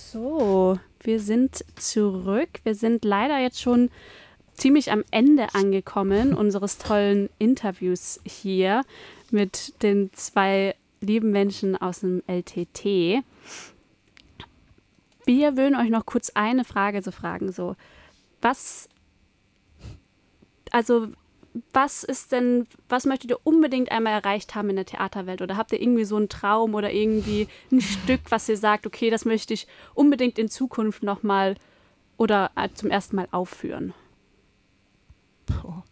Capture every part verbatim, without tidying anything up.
So, wir sind zurück. Wir sind leider jetzt schon ziemlich am Ende angekommen unseres tollen Interviews hier mit den zwei lieben Menschen aus dem L T T. Wir würden euch noch kurz eine Frage so fragen, so, was, also, was ist denn, was möchtet ihr unbedingt einmal erreicht haben in der Theaterwelt? Oder habt ihr irgendwie so einen Traum oder irgendwie ein Stück, was ihr sagt, okay, das möchte ich unbedingt in Zukunft nochmal oder zum ersten Mal aufführen? Boah.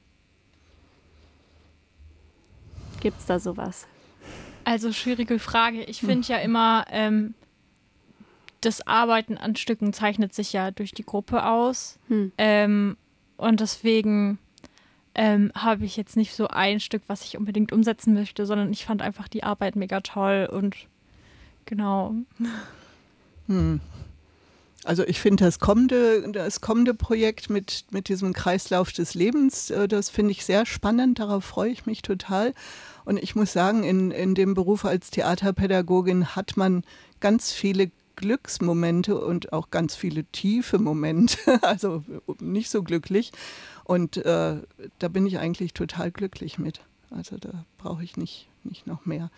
Gibt's da sowas? Also schwierige Frage. Ich finde ja immer, ähm, das Arbeiten an Stücken zeichnet sich ja durch die Gruppe aus. Hm. Ähm, und deswegen ähm, habe ich jetzt nicht so ein Stück, was ich unbedingt umsetzen möchte, sondern ich fand einfach die Arbeit mega toll und genau. Hm. Also ich finde das kommende, das kommende Projekt mit, mit diesem Kreislauf des Lebens, das finde ich sehr spannend, darauf freue ich mich total. Und ich muss sagen, in, in dem Beruf als Theaterpädagogin hat man ganz viele Glücksmomente und auch ganz viele tiefe Momente, also nicht so glücklich. Und äh, da bin ich eigentlich total glücklich mit. Also da brauche ich nicht, nicht noch mehr.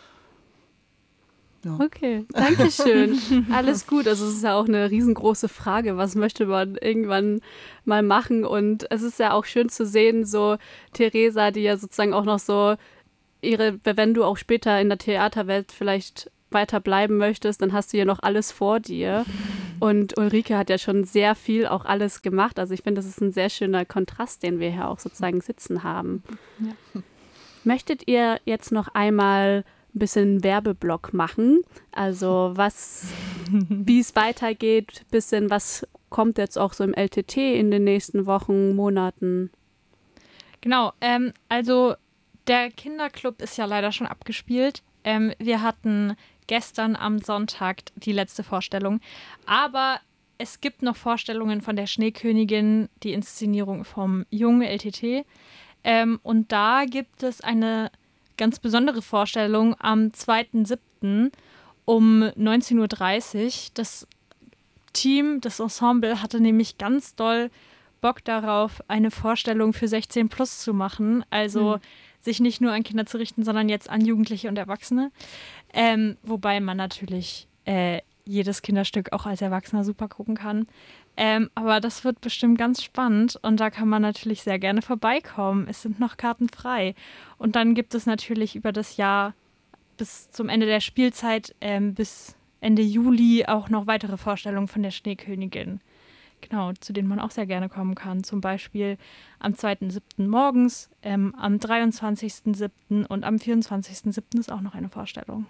Ja. Okay, danke schön. Alles gut. Also es ist ja auch eine riesengroße Frage, was möchte man irgendwann mal machen? Und es ist ja auch schön zu sehen, so Theresa, die ja sozusagen auch noch so ihre, wenn du auch später in der Theaterwelt vielleicht weiter bleiben möchtest, dann hast du ja noch alles vor dir. Und Ulrike hat ja schon sehr viel auch alles gemacht. Also ich finde, das ist ein sehr schöner Kontrast, den wir hier auch sozusagen sitzen haben. Ja. Möchtet ihr jetzt noch einmal ein bisschen Werbeblock machen? Also was, wie es weitergeht, bisschen was kommt jetzt auch so im L T T in den nächsten Wochen, Monaten? Genau, ähm, also der Kinderclub ist ja leider schon abgespielt. Ähm, wir hatten gestern am Sonntag die letzte Vorstellung, aber es gibt noch Vorstellungen von der Schneekönigin, die Inszenierung vom jungen L T T. Ähm, und da gibt es eine ganz besondere Vorstellung am zweiten siebten um neunzehn Uhr dreißig. Das Team, das Ensemble hatte nämlich ganz doll Bock darauf, eine Vorstellung für sechzehn plus zu machen. Also mhm. sich nicht nur an Kinder zu richten, sondern jetzt an Jugendliche und Erwachsene. Ähm, wobei man natürlich äh, jedes Kinderstück auch als Erwachsener super gucken kann. Ähm, aber das wird bestimmt ganz spannend und da kann man natürlich sehr gerne vorbeikommen. Es sind noch Karten frei. Und dann gibt es natürlich über das Jahr bis zum Ende der Spielzeit, ähm, bis Ende Juli auch noch weitere Vorstellungen von der Schneekönigin. Genau, zu denen man auch sehr gerne kommen kann. Zum Beispiel am zweiten siebten morgens, ähm, am dreiundzwanzigsten siebten und am vierundzwanzigsten siebten ist auch noch eine Vorstellung.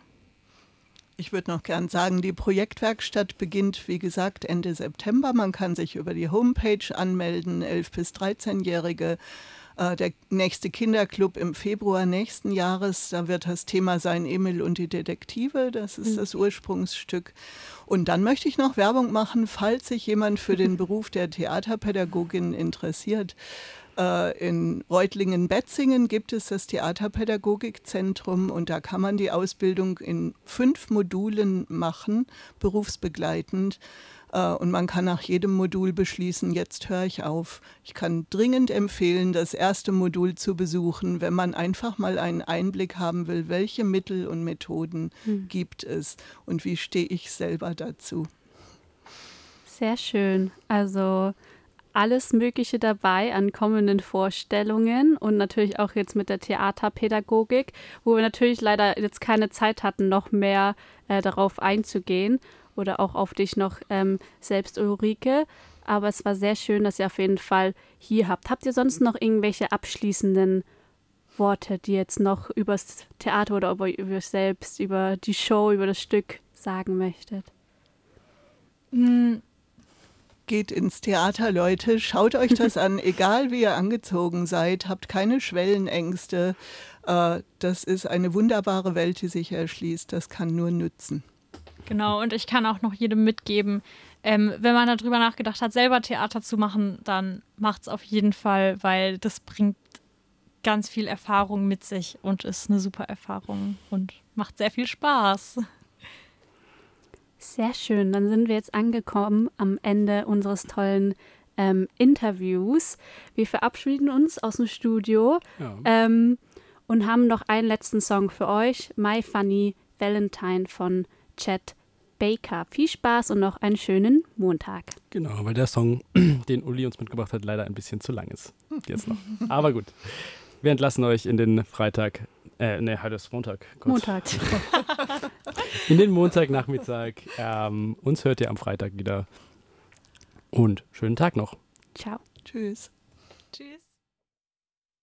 Ich würde noch gern sagen, die Projektwerkstatt beginnt, wie gesagt, Ende September. Man kann sich über die Homepage anmelden, elf- bis dreizehnjährige. Äh, der nächste Kinderclub im Februar nächsten Jahres, da wird das Thema sein Emil und die Detektive. Das ist mhm. das Ursprungsstück. Und dann möchte ich noch Werbung machen, falls sich jemand für den Beruf der Theaterpädagogin interessiert. In Reutlingen-Betzingen gibt es das Theaterpädagogikzentrum und da kann man die Ausbildung in fünf Modulen machen, berufsbegleitend. Und man kann nach jedem Modul beschließen, jetzt höre ich auf. Ich kann dringend empfehlen, das erste Modul zu besuchen, wenn man einfach mal einen Einblick haben will, welche Mittel und Methoden hm. gibt es und wie stehe ich selber dazu. Sehr schön. Also alles Mögliche dabei an kommenden Vorstellungen und natürlich auch jetzt mit der Theaterpädagogik, wo wir natürlich leider jetzt keine Zeit hatten, noch mehr äh, darauf einzugehen oder auch auf dich noch ähm, selbst, Ulrike. Aber es war sehr schön, dass ihr auf jeden Fall hier habt. Habt ihr sonst noch irgendwelche abschließenden Worte, die jetzt noch über das Theater oder über, über euch selbst, über die Show, über das Stück sagen möchtet? Mhm. Geht ins Theater, Leute, schaut euch das an, egal wie ihr angezogen seid, habt keine Schwellenängste. Äh, das ist eine wunderbare Welt, die sich erschließt, das kann nur nützen. Genau, und ich kann auch noch jedem mitgeben, ähm, wenn man darüber nachgedacht hat, selber Theater zu machen, dann macht's auf jeden Fall, weil das bringt ganz viel Erfahrung mit sich und ist eine super Erfahrung und macht sehr viel Spaß. Sehr schön. Dann sind wir jetzt angekommen am Ende unseres tollen ähm, Interviews. Wir verabschieden uns aus dem Studio Ja. ähm, und haben noch einen letzten Song für euch. My Funny Valentine von Chet Baker. Viel Spaß und noch einen schönen Montag. Genau, weil der Song, den Uli uns mitgebracht hat, leider ein bisschen zu lang ist. Jetzt noch. Aber gut. Wir entlassen euch in den Freitag. Äh, ne, heute ist Montag. Gott. Montag. In den Montagnachmittag. Ähm, uns hört ihr am Freitag wieder. Und schönen Tag noch. Ciao. Tschüss. Tschüss.